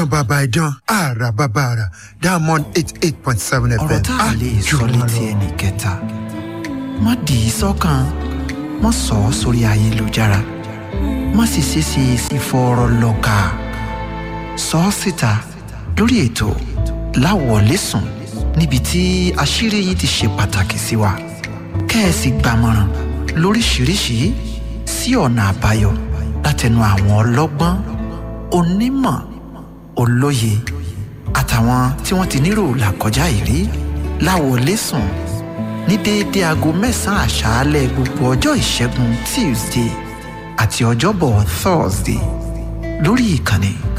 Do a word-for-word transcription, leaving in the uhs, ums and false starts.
bàbá ìdán àrà bàbá àrà Diamond eight eight point seven F M. ọ̀rọ̀ tá a lè sọ létí ẹnì kẹta má dì í sọ́kàn má sọ ọ́ sórí ayélujára má sì ṣeéṣe sí fọ́ọ̀rọ̀ lọ́ka sọ ọ́ síta lórí ètò láwọ̀lẹ́sùn níbi tí àṣírí yìí ti ṣe pàtàkì sí wa kẹ́ẹ̀sì gbàmọ̀ràn lóríṣiríṣi sí ọ̀nà àbáyọ látẹnu àwọn ọlọ́gbọ́n onímọ̀ olóye àtàwọn tí wọ́n ti nírò làkọjá ìrí láwọ̀lẹ́sùn ní déédéé aago mẹ́sàn-án àṣálẹ́ gbogbo ọjọ́ ìṣẹ́gun Tuesday àti ọjọ́bọ̀ Thursday lórí ìkànnì